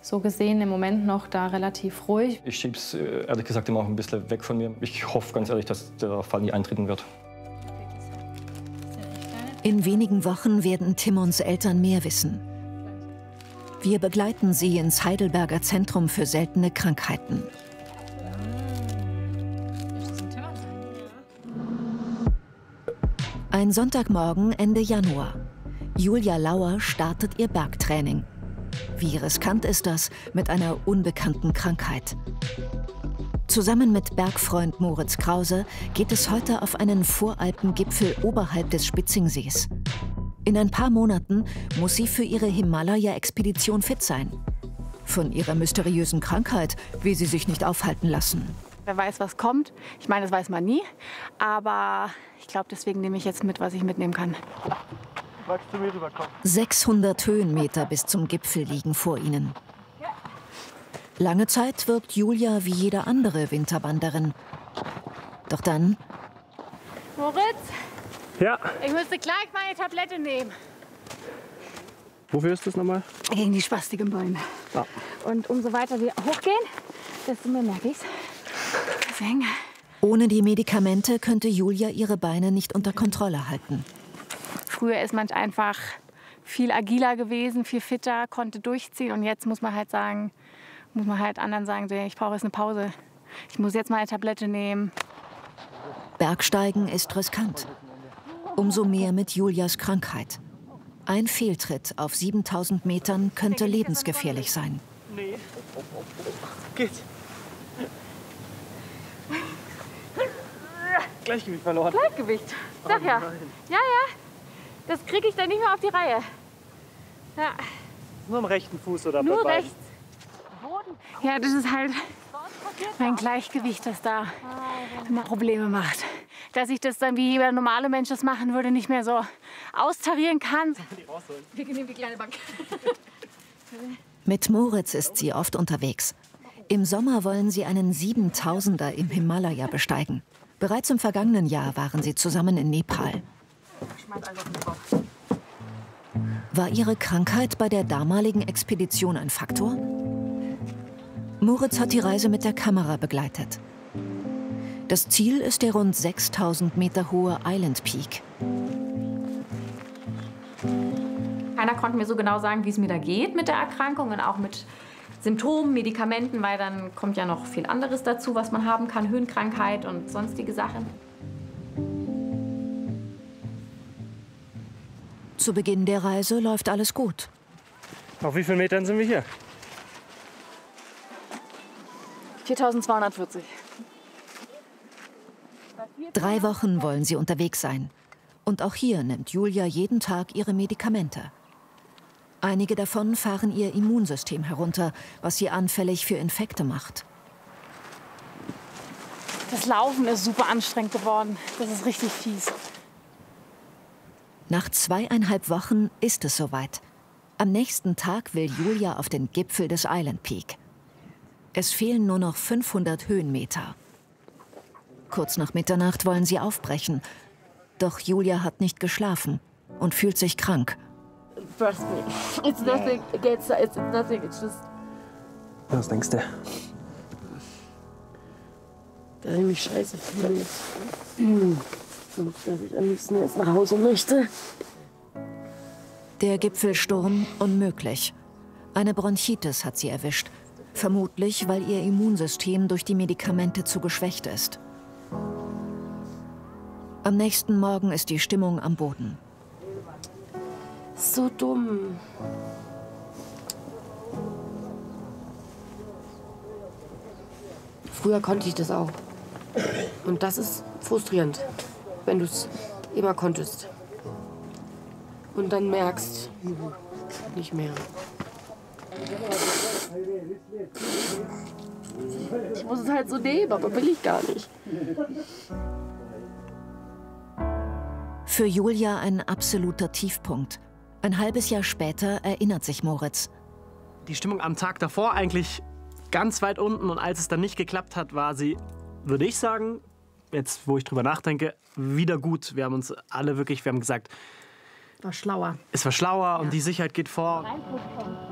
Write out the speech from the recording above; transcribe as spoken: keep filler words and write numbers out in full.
so gesehen im Moment noch da relativ ruhig. Ich schiebe es ehrlich gesagt immer auch ein bisschen weg von mir. Ich hoffe ganz ehrlich, dass der Fall nie eintreten wird. In wenigen Wochen werden Timons Eltern mehr wissen. Wir begleiten sie ins Heidelberger Zentrum für seltene Krankheiten. Ein Sonntagmorgen Ende Januar. Julia Lauer startet ihr Bergtraining. Wie riskant ist das mit einer unbekannten Krankheit? Zusammen mit Bergfreund Moritz Krause geht es heute auf einen Voralpengipfel oberhalb des Spitzingsees. In ein paar Monaten muss sie für ihre Himalaya-Expedition fit sein. Von ihrer mysteriösen Krankheit will sie sich nicht aufhalten lassen. Wer weiß, was kommt. Ich meine, das weiß man nie. Aber ich glaube, deswegen nehme ich jetzt mit, was ich mitnehmen kann. sechshundert Höhenmeter bis zum Gipfel liegen vor ihnen. Lange Zeit wirkt Julia wie jede andere Winterwanderin. Doch dann... Moritz? Ja? Ich müsste gleich meine Tablette nehmen. Wofür ist das nochmal? Gegen die Spastik im Bein. Ja. Und umso weiter wir hochgehen, desto mehr merke ich's. Deswegen. Ohne die Medikamente könnte Julia ihre Beine nicht unter Kontrolle halten. Früher ist man einfach viel agiler gewesen, viel fitter, konnte durchziehen. Und jetzt muss man halt sagen, muss man halt anderen sagen, ich brauche jetzt eine Pause. Ich muss jetzt mal eine Tablette nehmen. Bergsteigen ist riskant. Umso mehr mit Julias Krankheit. Ein Fehltritt auf siebentausend Metern könnte lebensgefährlich sein. Nee. Geht. Gleichgewicht verloren. Gleichgewicht. Sag ja. Ja, ja. Das kriege ich dann nicht mehr auf die Reihe. Ja. Nur am rechten Fuß oder Nur bei rechts. Ja, das ist halt mein Gleichgewicht, das da immer Probleme macht. Dass ich das dann, wie jeder normale Mensch das machen würde, nicht mehr so austarieren kann. Wir nehmen die kleine Bank. Mit Moritz ist sie oft unterwegs. Im Sommer wollen sie einen siebentausender im Himalaya besteigen. Bereits im vergangenen Jahr waren sie zusammen in Nepal. War ihre Krankheit bei der damaligen Expedition ein Faktor? Moritz hat die Reise mit der Kamera begleitet. Das Ziel ist der rund sechstausend Meter hohe Island Peak. Keiner konnte mir so genau sagen, wie es mir da geht mit der Erkrankung und auch mit Symptomen, Medikamenten, weil dann kommt ja noch viel anderes dazu, was man haben kann, Höhenkrankheit und sonstige Sachen. Zu Beginn der Reise läuft alles gut. Auf wie vielen Metern sind wir hier? viertausendzweihundertvierzig. Drei Wochen wollen sie unterwegs sein. Und auch hier nimmt Julia jeden Tag ihre Medikamente. Einige davon fahren ihr Immunsystem herunter, was sie anfällig für Infekte macht. Das Laufen ist super anstrengend geworden. Das ist richtig fies. Nach zweieinhalb Wochen ist es soweit. Am nächsten Tag will Julia auf den Gipfel des Island Peak. Es fehlen nur noch fünfhundert Höhenmeter. Kurz nach Mitternacht wollen sie aufbrechen. Doch Julia hat nicht geschlafen und fühlt sich krank. Trust me. It's nothing against it's nothing. It's just. Was denkst du? Dass ich mich scheiße fühle. Und dass ich am liebsten jetzt nach Hause möchte. Der Gipfelsturm unmöglich. Eine Bronchitis hat sie erwischt. Vermutlich, weil ihr Immunsystem durch die Medikamente zu geschwächt ist. Am nächsten Morgen ist die Stimmung am Boden. So dumm. Früher konnte ich das auch. Und das ist frustrierend, wenn du es immer konntest. Und dann merkst, nicht mehr. Ich muss es halt so nehmen, aber will ich gar nicht. Für Julia ein absoluter Tiefpunkt. Ein halbes Jahr später erinnert sich Moritz. Die Stimmung am Tag davor eigentlich ganz weit unten. Und als es dann nicht geklappt hat, war sie, würde ich sagen, jetzt wo ich drüber nachdenke, wieder gut. Wir haben uns alle wirklich, wir haben gesagt, War schlauer. es war schlauer und die Sicherheit geht vor.